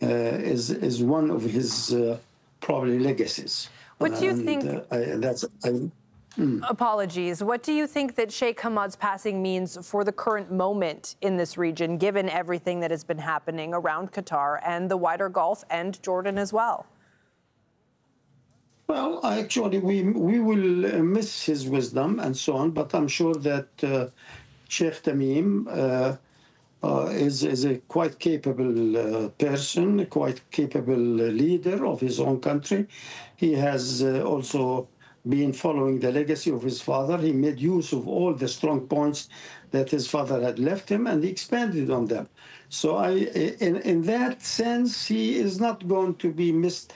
is one of his probably legacies. What do you think? Apologies. What do you think that Sheikh Hamad's passing means for the current moment in this region, given everything that has been happening around Qatar and the wider Gulf and Jordan as well? Well, actually, we will miss his wisdom and so on, but I'm sure that Sheikh Tamim is a quite capable person, a quite capable leader of his own country. He has also been following the legacy of his father. He made use of all the strong points that his father had left him, and he expanded on them. So in that sense, he is not going to be missed,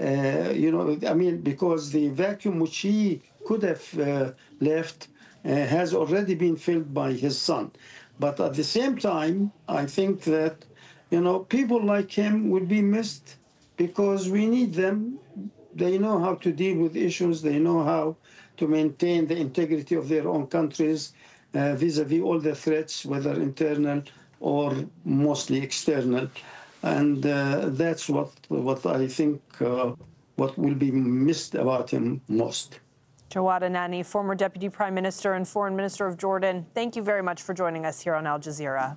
because the vacuum which he could have left has already been filled by his son. But at the same time, I think that, people like him will be missed because we need them. They know how to deal with issues. They know how to maintain the integrity of their own countries vis-a-vis all the threats, whether internal or mostly external. And that's what I think what will be missed about him most. Jawad Anani, former Deputy Prime Minister and Foreign Minister of Jordan, thank you very much for joining us here on Al Jazeera.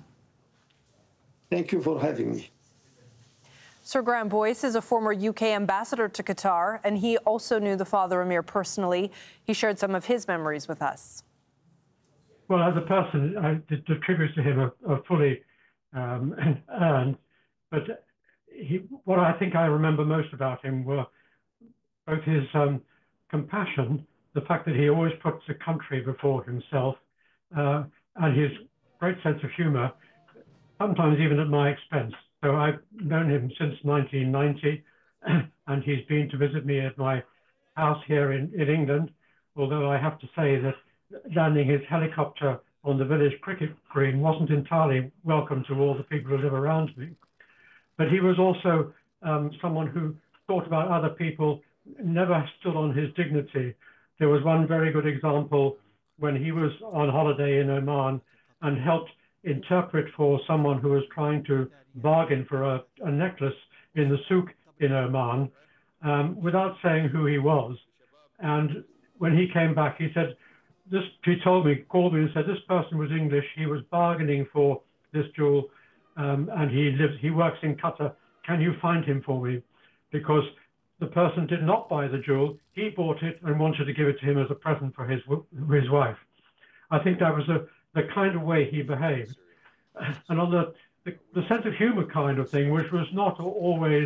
Thank you for having me. Sir Graham Boyce is a former UK ambassador to Qatar, and he also knew the father Amir personally. He shared some of his memories with us. Well, as a person, the tributes to him are fully earned. But what I think I remember most about him were both his compassion, the fact that he always puts the country before himself, and his great sense of humour, sometimes even at my expense. So I've known him since 1990, and he's been to visit me at my house here in England, although I have to say that landing his helicopter on the village cricket green wasn't entirely welcome to all the people who live around me. But he was also someone who thought about other people, never stood on his dignity. There was one very good example when he was on holiday in Oman and helped interpret for someone who was trying to bargain for a necklace in the souk in Oman without saying who he was. And when he came back, he said, called me and said, this person was English. He was bargaining for this jewel, and he works in Qatar. Can you find him for me? Because the person did not buy the jewel. He bought it and wanted to give it to him as a present for his wife. I think that was the kind of way he behaved. And on the sense of humor kind of thing, which was not always,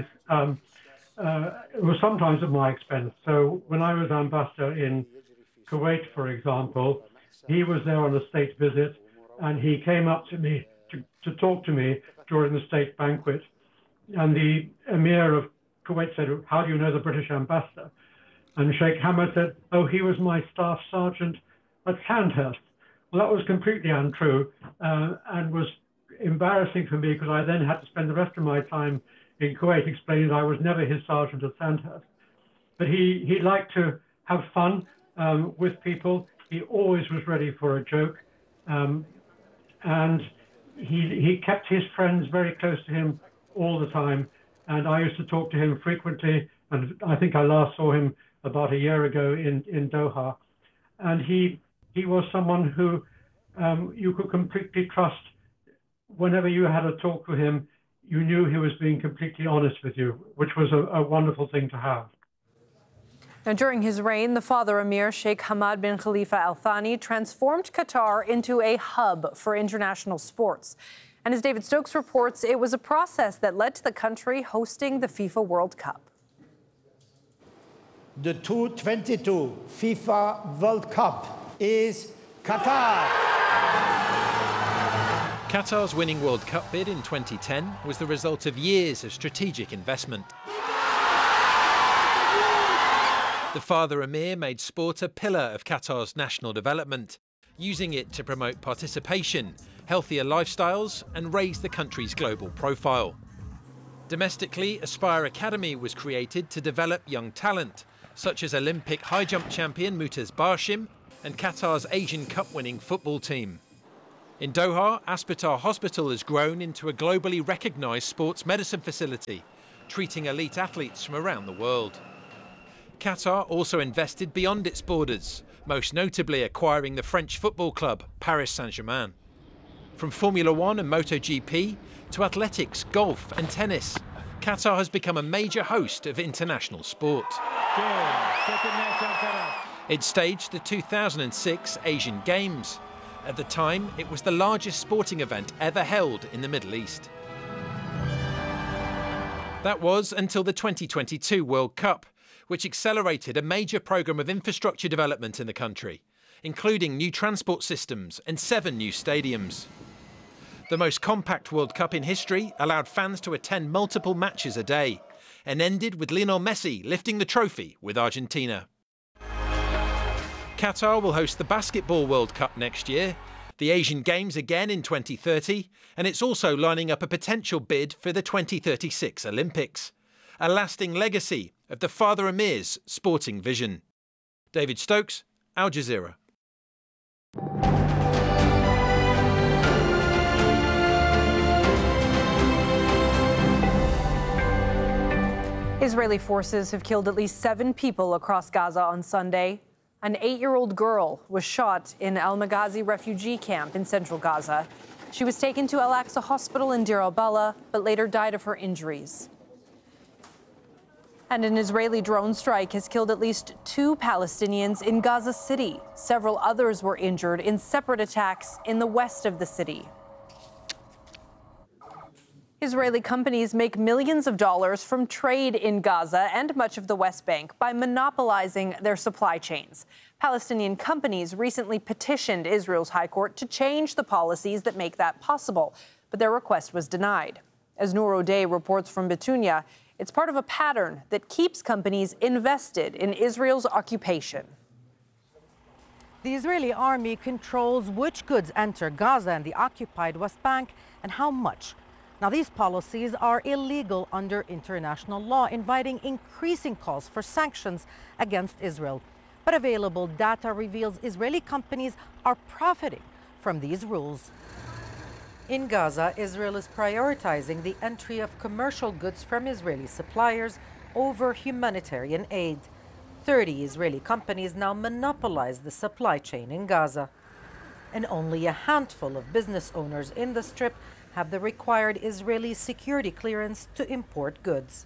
it was sometimes at my expense. So when I was ambassador in Kuwait, for example, he was there on a state visit, and he came up to me to talk to me during the state banquet. And the Emir of Kuwait said, how do you know the British ambassador? And Sheikh Hamad said, oh, he was my staff sergeant at Sandhurst. Well, that was completely untrue and was embarrassing for me because I then had to spend the rest of my time in Kuwait explaining that I was never his sergeant at Sandhurst. But he liked to have fun with people. He always was ready for a joke. And he kept his friends very close to him all the time. And I used to talk to him frequently. And I think I last saw him about a year ago in Doha. And he was someone who you could completely trust. Whenever you had a talk with him, you knew he was being completely honest with you, which was a wonderful thing to have. Now, during his reign, the father Emir, Sheikh Hamad bin Khalifa Al Thani, transformed Qatar into a hub for international sports. And as David Stokes reports, it was a process that led to the country hosting the FIFA World Cup. The 2022 FIFA World Cup is Qatar. Qatar's winning World Cup bid in 2010 was the result of years of strategic investment. The father Emir made sport a pillar of Qatar's national development, using it to promote participation, healthier lifestyles and raise the country's global profile. Domestically, Aspire Academy was created to develop young talent, such as Olympic high jump champion Mutaz Barshim and Qatar's Asian Cup winning football team. In Doha, Aspetar Hospital has grown into a globally recognised sports medicine facility, treating elite athletes from around the world. Qatar also invested beyond its borders, most notably acquiring the French football club Paris Saint-Germain. From Formula One and MotoGP to athletics, golf and tennis, Qatar has become a major host of international sport. It staged the 2006 Asian Games. At the time, it was the largest sporting event ever held in the Middle East. That was until the 2022 World Cup, which accelerated a major programme of infrastructure development in the country, including new transport systems and 7 new stadiums. The most compact World Cup in history allowed fans to attend multiple matches a day and ended with Lionel Messi lifting the trophy with Argentina. Qatar will host the Basketball World Cup next year, the Asian Games again in 2030, and it's also lining up a potential bid for the 2036 Olympics, a lasting legacy of the Father Amir's sporting vision. David Stokes, Al Jazeera. Israeli forces have killed at least 7 people across Gaza on Sunday. An 8-year-old girl was shot in Al Maghazi refugee camp in central Gaza. She was taken to Al Aqsa Hospital in Deir al-Balah, but later died of her injuries. And an Israeli drone strike has killed at least 2 Palestinians in Gaza City. Several others were injured in separate attacks in the west of the city. Israeli companies make millions of dollars from trade in Gaza and much of the West Bank by monopolizing their supply chains. Palestinian companies recently petitioned Israel's High Court to change the policies that make that possible, but their request was denied. As Noor O'Day reports from Betunia, it's part of a pattern that keeps companies invested in Israel's occupation. The Israeli army controls which goods enter Gaza and the occupied West Bank and how much. Now, these policies are illegal under international law, inviting increasing calls for sanctions against Israel. But available data reveals Israeli companies are profiting from these rules. In Gaza, Israel is prioritizing the entry of commercial goods from Israeli suppliers over humanitarian aid. 30 Israeli companies now monopolize the supply chain in Gaza. And only a handful of business owners in the Strip have the required Israeli security clearance to import goods.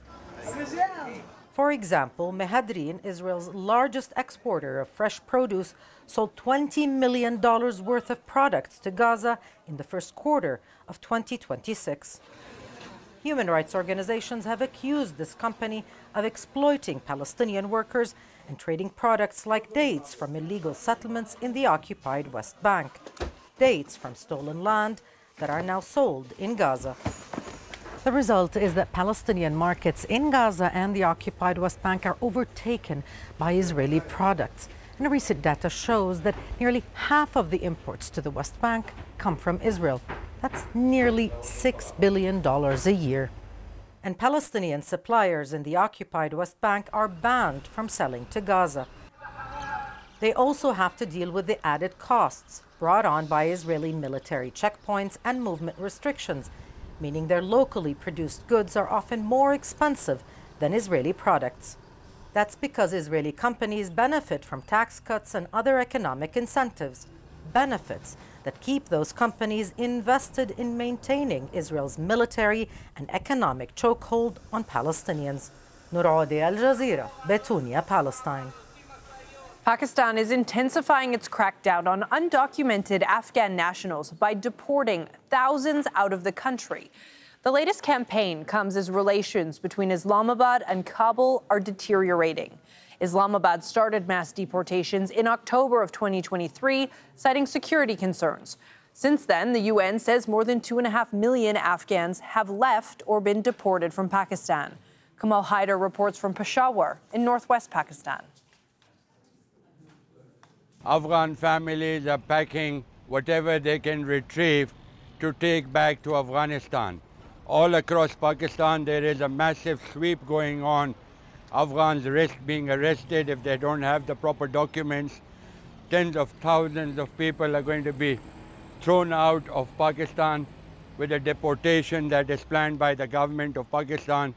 For example, Mehadrin, Israel's largest exporter of fresh produce, sold $20 million worth of products to Gaza in the first quarter of 2026. Human rights organizations have accused this company of exploiting Palestinian workers and trading products like dates from illegal settlements in the occupied West Bank, dates from stolen land that are now sold in Gaza. The result is that Palestinian markets in Gaza and the occupied West Bank are overtaken by Israeli products. And recent data shows that nearly half of the imports to the West Bank come from Israel. That's nearly $6 billion a year. And Palestinian suppliers in the occupied West Bank are banned from selling to Gaza. They also have to deal with the added costs brought on by Israeli military checkpoints and movement restrictions, meaning their locally produced goods are often more expensive than Israeli products. That's because Israeli companies benefit from tax cuts and other economic incentives, benefits that keep those companies invested in maintaining Israel's military and economic chokehold on Palestinians. Noor O'Day, Al Jazeera, Betunia, Palestine. Pakistan is intensifying its crackdown on undocumented Afghan nationals by deporting thousands out of the country. The latest campaign comes as relations between Islamabad and Kabul are deteriorating. Islamabad started mass deportations in October of 2023, citing security concerns. Since then, the UN says more than 2.5 million Afghans have left or been deported from Pakistan. Kamal Haider reports from Peshawar in northwest Pakistan. Afghan families are packing whatever they can retrieve to take back to Afghanistan. All across Pakistan, there is a massive sweep going on. Afghans risk being arrested if they don't have the proper documents. Tens of thousands of people are going to be thrown out of Pakistan with a deportation that is planned by the government of Pakistan.